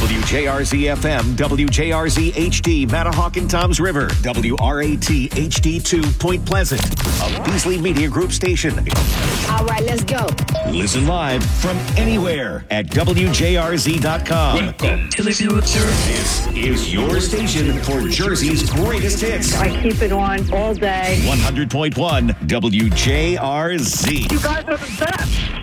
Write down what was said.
WJRZ FM, WJRZ HD, Matahawk and Toms River, WRAT HD2, Point Pleasant, a Beasley Media Group station. All right, let's go. Listen live from anywhere at WJRZ.com. Welcome to the future. This is your station for Jersey's greatest hits. I keep it on all day. 100.1 WJRZ. You guys are the best.